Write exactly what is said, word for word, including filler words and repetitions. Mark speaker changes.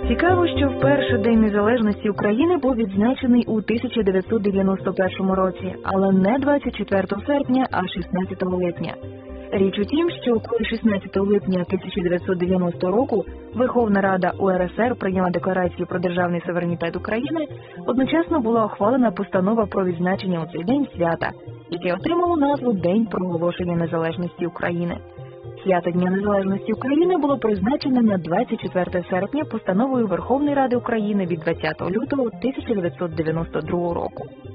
Speaker 1: Цікаво, що вперше День Незалежності України був відзначений у тисяча дев'ятсот дев'яносто першому році, але не двадцять четвертого серпня, а шістнадцятого липня. Річ у тім, що коли шістнадцятого липня тисяча дев'ятсот дев'яностого року Верховна Рада У Ер Ес Ер прийняла Декларацію про державний суверенітет України, одночасно була ухвалена постанова про відзначення у цей день свята, яке отримало назву День проголошення незалежності України. Свято Дня Незалежності України було призначене на двадцять четверте серпня постановою Верховної Ради України від двадцятого лютого тисяча дев'ятсот дев'яносто другого року.